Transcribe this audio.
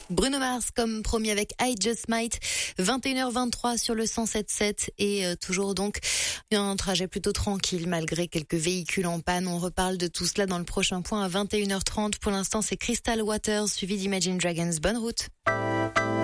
Bruno Mars comme promis avec I Just Might, 21h23 sur le 107.7 et toujours donc un trajet plutôt tranquille malgré quelques véhicules en panne. On reparle de tout cela dans le prochain point à 21h30. Pour l'instant, c'est Crystal Waters suivi d'Imagine Dragons. Bonne route.